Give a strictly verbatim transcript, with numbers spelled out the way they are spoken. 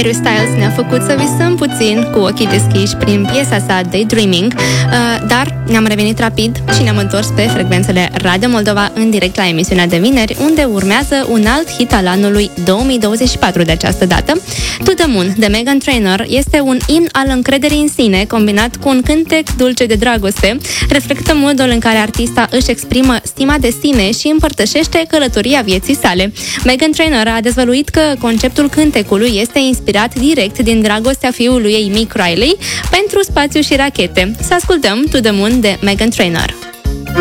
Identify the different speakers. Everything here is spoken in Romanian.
Speaker 1: Harry Styles ne-a făcut să visăm puțin cu ochii deschiși prin piesa sa Daydreaming, dar ne-am revenit rapid și ne-am întors pe frecvențele Radio Moldova în direct la emisiunea de vineri, unde urmează un alt hit al anului două mii douăzeci și patru de această dată. To the Moon de Meghan Trainor este un imn al încrederii în sine, combinat cu un cântec dulce de dragoste. Reflectă modul în care artista își exprimă stima de sine și împărtășește călătoria vieții sale. Meghan Trainor a dezvăluit că conceptul cântecului este inspirat direct din dragostea fiului ei mic Riley pentru spațiu și rachete. Să ascultăm To the Moon de Meghan Trainor.